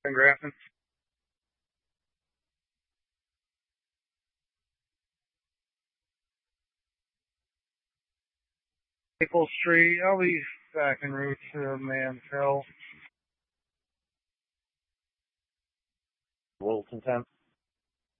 Grafton. Maple Street. I'll be back en route to Mansell. Wilson 10.